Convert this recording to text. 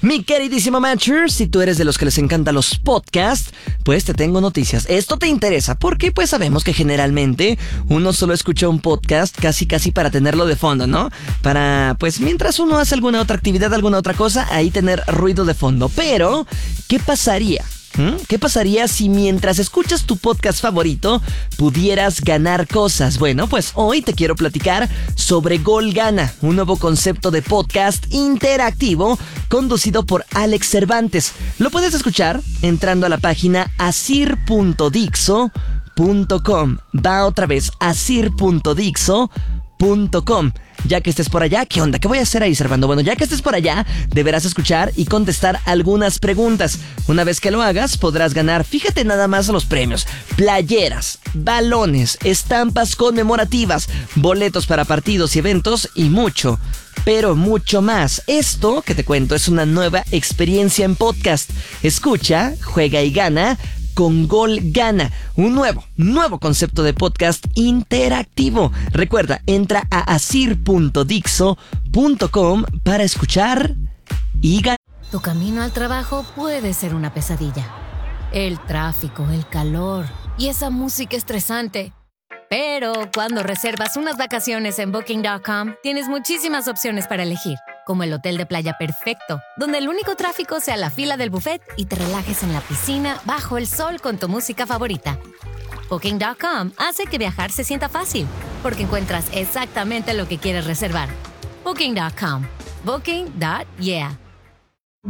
Mi queridísimo Matcher, si tú eres de los que les encantan los podcasts, pues te tengo noticias. Esto te interesa porque pues sabemos que generalmente uno solo escucha un podcast casi para tenerlo de fondo, ¿no? Para pues mientras uno hace alguna otra actividad, alguna otra cosa, ahí tener ruido de fondo. Pero, ¿qué pasaría? ¿Qué pasaría si mientras escuchas tu podcast favorito pudieras ganar cosas? Bueno, pues hoy te quiero platicar sobre Gol Gana, un nuevo concepto de podcast interactivo conducido por Alex Cervantes. Lo puedes escuchar entrando a la página asir.dixo.com. Va otra vez, asir.dixo.com. Ya que estés por allá, ¿qué onda? ¿Qué voy a hacer ahí, Servando? Bueno, ya que estés por allá, deberás escuchar y contestar algunas preguntas. Una vez que lo hagas, podrás ganar, fíjate nada más los premios: playeras, balones, estampas conmemorativas, boletos para partidos y eventos y mucho, pero mucho más. Esto que te cuento es una nueva experiencia en podcast. Escucha, juega y gana con Gol Gana, un nuevo concepto de podcast interactivo. Recuerda, entra a asir.dixo.com para escuchar y ganar. Tu camino al trabajo puede ser una pesadilla. El tráfico, el calor y esa música estresante. Pero cuando reservas unas vacaciones en Booking.com, tienes muchísimas opciones para elegir, como el hotel de playa perfecto, donde el único tráfico sea la fila del buffet y te relajes en la piscina bajo el sol con tu música favorita. Booking.com hace que viajar se sienta fácil, porque encuentras exactamente lo que quieres reservar. Booking.com. Booking.yeah.